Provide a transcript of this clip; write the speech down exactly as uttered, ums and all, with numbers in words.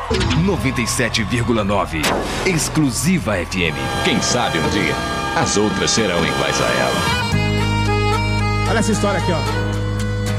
noventa e sete vírgula nove. Exclusiva F M. Quem sabe um dia as outras serão iguais a ela. Olha essa história aqui, ó.